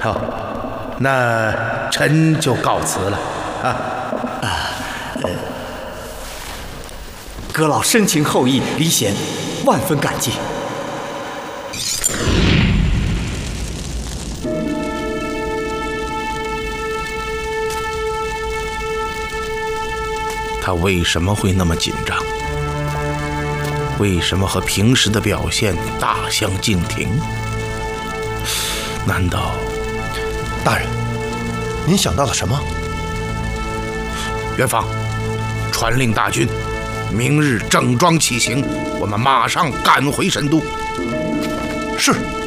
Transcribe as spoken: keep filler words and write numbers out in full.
好，那臣就告辞了啊啊呃，阁老深情厚谊，李显万分感激。 他为什么会那么紧张？为什么和平时的表现大相径庭？难道…… 大人，您想到了什么？ 元芳，传令大军，明日整装起行，我们马上赶回神都。 是。